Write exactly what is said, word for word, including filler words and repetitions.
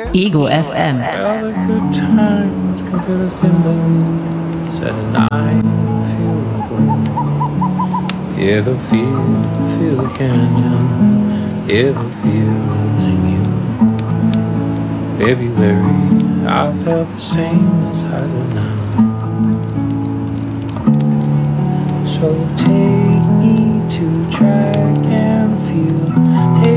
Ego F M. All the good times can feel the feeling. Said and I feel the glow. Hear the feel, feel the canyon. Hear the feels in you. February, I felt the same as I do now. So take me to track and field. Take